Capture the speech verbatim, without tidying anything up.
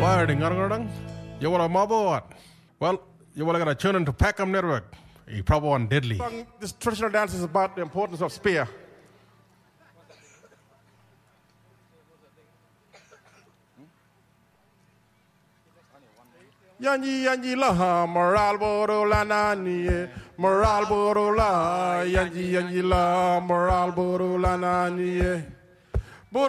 Warding, you want a mobile? Well, you want to turn into Peckham Network. You probably want deadly. This traditional dance is about the importance of spear. Yanji yanji la moral boro la nani moral boro la yanji yanji la moral boro la nani